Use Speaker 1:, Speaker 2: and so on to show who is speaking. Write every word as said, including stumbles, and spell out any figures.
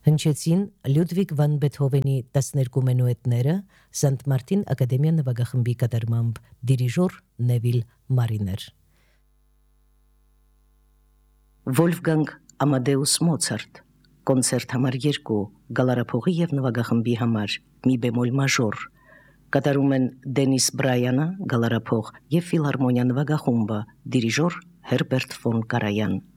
Speaker 1: Հնչեցին Լյուդվիգ վան Բեթհովենի տասներկու մենուետները Սանտ Մարտին ակադեմիա նվագախմբի կատարմամբ դիրիժոր Նևիլ Մարիներ։ Վոլֆգանգ Ամադեուս Մոցարտ կոնցերտ համար երկու գալարափողի և նվագախմբի համար մի բեմոլ մաժոր կատարում են Դենիս Բրայանը գալարափող և ֆիլհարմոնիա նվագախումբը դիրիժոր Հերբերտ ֆոն Կարայան։